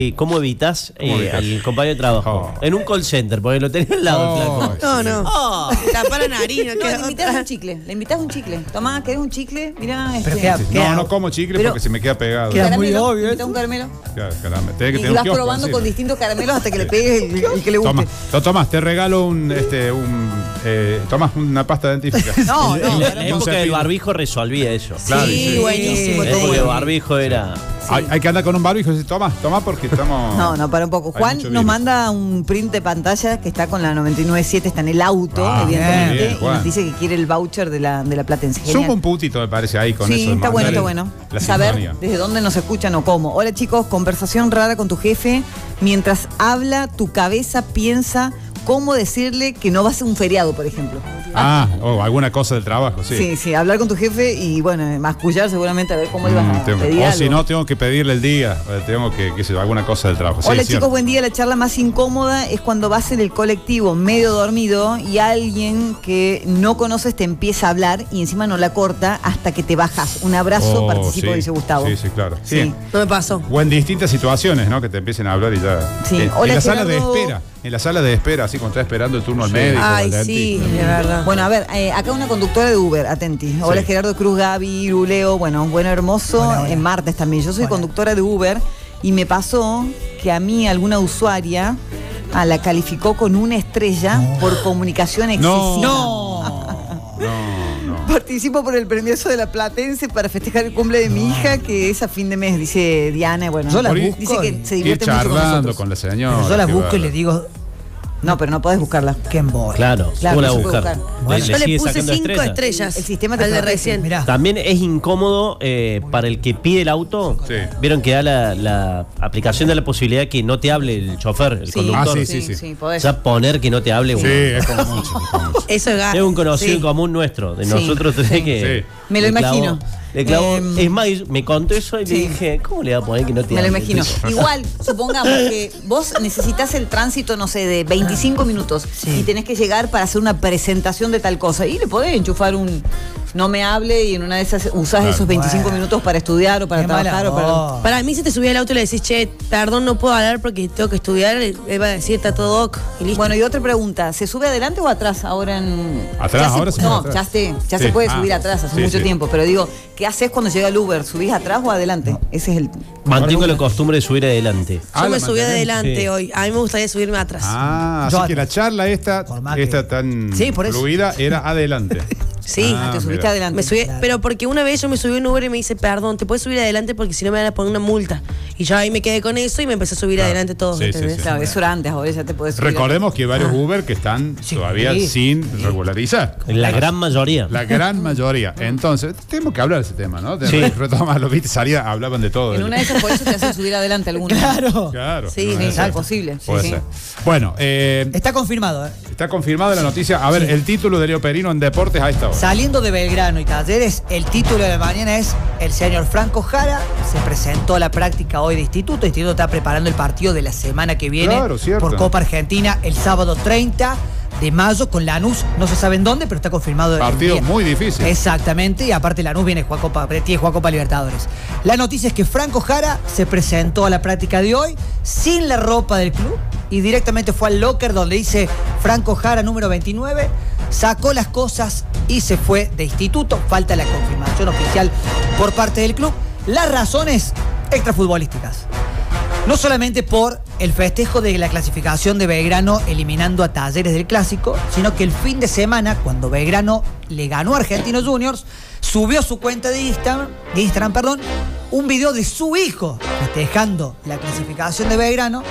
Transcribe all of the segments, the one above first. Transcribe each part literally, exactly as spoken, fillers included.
¿Cómo evitas eh, al compañero de trabajo? Oh. En un call center, porque lo tenés al lado. Oh, claro. No, no. Oh. Tapa la nariz, no No, queda le invitas otra. un chicle. Le invitas un chicle. Tomá, ¿querés un chicle? Mirá, Pero este. queda- No, queda- no como chicle Pero- porque se me queda pegado. Queda Claro, muy Caramelo, obvio invita eso. un caramelo. caramba. Tenés que Y tener un vas kiosco probando encima. con distintos caramelos hasta que le pegues el, el que le guste. Toma, lo tomás, te regalo un, este, un, eh, tomás una pasta dentífrica. No, En no. la, para la un época del cepillo. barbijo resolvía eso. Claro, Sí, sí. buenísimo La todo. época del barbijo era... Hay, hay que andar con un barbijo y decir, toma, toma porque estamos... No, no, para un poco. Hay Juan mucho nos virus. manda un print de pantalla que está con la noventa y nueve punto siete, está en el auto, Ah, evidentemente, bien, y Juan. nos dice que quiere el voucher de la, de la Platense. Genial. Suma un putito, me parece, ahí con Sí, eso. de está bueno, mandar está bueno. La Saber sintonía. desde dónde nos escuchan o cómo. Hola chicos, conversación rara con tu jefe. Mientras habla, tu cabeza piensa cómo decirle que no va a ser un feriado, por ejemplo. Ah, o alguna cosa del trabajo, sí. Sí, sí, hablar con tu jefe y bueno, mascullar seguramente a ver cómo ibas Mm, a tengo que- pedir o algo. si no, tengo que pedirle el día. eh, Tengo que, qué sé yo, alguna cosa del trabajo. Sí, Hola es chicos, cierto. buen día. La charla más incómoda es cuando vas en el colectivo medio dormido y alguien que no conoces te empieza a hablar y encima no la corta hasta que te bajas. Un abrazo, Oh, participo, sí. dice Gustavo. Sí, sí, claro. Sí. Sí. No me pasó. O en distintas situaciones, ¿no? Que te empiecen a hablar y ya. Sí. En, Hola, en la sala de Gerardo. espera. En la sala de espera, así cuando estás esperando el turno al médico. o Ay, al sí, dentista. de verdad. Bueno, a ver, eh, acá una conductora de Uber, atenti. Hola Sí. Gerardo Cruz, Gaby, Ruleo, bueno, bueno, hermoso, Hola, hola. en martes también. Yo soy Hola. conductora de Uber y me pasó que a mí alguna usuaria ah, la calificó con una estrella por comunicación excesiva. No. No. No, no. Participo por el premiazo de la Platense para festejar el cumple de mi hija, que es a fin de mes, dice Diana. Bueno, Yo la dice busco que y- se Ir divierte mucho con charlando nosotros. con la señora. Yo la qué busco y bárbaro. le digo, No, pero no podés buscarla. qué embola. Claro, Claro, ¿cómo la no se buscar? puede buscar. Le- Bueno. le Yo le sigue puse sacando cinco estrellas. estrellas. El sistema te al de protege. recién. Mirá. También es incómodo eh, para el que pide el auto. Sí. Vieron que da la, la aplicación de la posibilidad que no te hable el chofer, el Sí, conductor. Ah, sí, sí, sí. podés. Ya poner que no te hable Sí, uno. es como mucho. como mucho. Eso es gato. Es un conocido Sí. en común nuestro, de Sí, nosotros tres sí. que. Sí. Me lo le clavó- imagino. Le clavó- Em, es más, me contó eso y sí. le dije, ¿cómo le va a poner que no te Me lo hable? imagino. Igual, supongamos que vos necesitas el tránsito, no sé, de veinticinco minutos Sí. y tenés que llegar para hacer una presentación de tal cosa. Y le podés enchufar un no me hable y en una de esas usás Claro. esos veinticinco Bueno. minutos para estudiar o para Qué trabajar mala o para. voz. Para mí, si te subís al auto y le decís, che, perdón, no puedo hablar porque tengo que estudiar, él va a decir, está todo ok. Y listo. Bueno, y otra pregunta, ¿se sube adelante o atrás ahora en. Atrás, Ya se- ahora se No, sube atrás. ya, sé, ya Sí. se puede Ah, subir atrás hace sí, mucho sí. tiempo, pero digo, ¿qué haces cuando llega el Uber? ¿Subís atrás o adelante? Ese es el. Mantengo la costumbre de subir adelante. Ah, Yo la me subí mantenés. adelante Sí. hoy. A mí me gustaría subirme atrás. Ah, Yo así que atrás. la charla esta, Por más que- esta tan Sí, por eso. fluida era adelante. Sí. Ah, te subiste mira. adelante. Me subí, Claro. pero porque una vez yo me subí a un Uber y me dice, perdón, te puedes subir adelante porque si no me van a poner una multa. Y yo ahí me quedé con eso y me empecé a subir Claro. adelante todo. Sí, sí, ¿entendés? sí. Claro, eso era antes, ahora ya te puedes subir. Recordemos que hay varios Uber que están Sí. todavía Sí. sin regularizar. La gran mayoría. La gran mayoría. Entonces, tenemos que hablar de ese tema, ¿no? De Sí. retomarlo, viste, salía, hablaban de todo. En una de esas por eso te hacen subir adelante alguna. Claro. Claro. Sí, no sí, es Sí, es eso. posible. Sí, Puede sí. ser. Bueno, eh, Está confirmado, ¿eh? está confirmada la noticia. A ver, el título de Leo Perino en Deportes a esta hora. Saliendo de Belgrano y Talleres, el título de la mañana es el señor Franco Jara se presentó a la práctica hoy de instituto. El instituto está preparando el partido de la semana que viene Claro, cierto. por Copa Argentina el sábado treinta de mayo con Lanús. No se sabe en dónde, pero está confirmado. el Partido día. muy difícil. Exactamente, y aparte Lanús viene a jugar Copa, tiene jugar Copa Libertadores. La noticia es que Franco Jara se presentó a la práctica de hoy sin la ropa del club y directamente fue al locker donde dice Franco Jara número veintinueve, sacó las cosas y se fue de instituto. Falta la confirmación oficial por parte del club. Las razones extrafutbolísticas. No solamente por el festejo de la clasificación de Belgrano eliminando a Talleres del Clásico, sino que el fin de semana, cuando Belgrano le ganó a Argentinos Juniors, subió a su cuenta de Instagram, de Instagram perdón, un video de su hijo festejando la clasificación de Belgrano.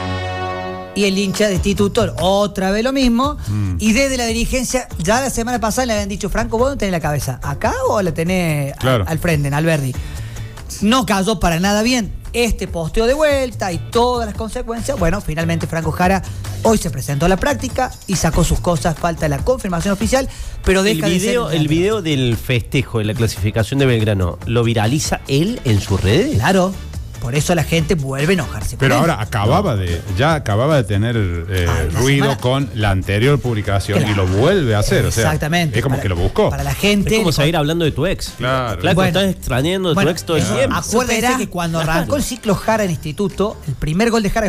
Y el hincha de instituto, otra vez lo mismo. Mm. Y desde la dirigencia, ya la semana pasada le habían dicho, Franco, ¿vos dónde tenés la cabeza? ¿Acá o la tenés a- Claro. al frente, en Alberdi? No cayó para nada bien este posteo de vuelta y todas las consecuencias. Bueno, finalmente Franco Jara hoy se presentó a la práctica y sacó sus cosas. Falta la confirmación oficial, pero El deja de ser... video, el video del festejo de la clasificación de Belgrano, ¿lo viraliza él en sus redes? Claro. Por eso la gente vuelve a enojarse. Pero con él. ahora acababa de, ya acababa de tener eh, Ah, la ruido semana- con la anterior publicación Claro. y lo vuelve a hacer. O sea, Exactamente. es como Para- que lo buscó. Para la gente. Es como seguir hablando de tu ex. Claro. Flaco, Bueno. estás extrañando de Bueno, tu ex todo el eso, tiempo. acuérdense Superá. que cuando arrancó el ciclo Jara en instituto, el primer gol de Jara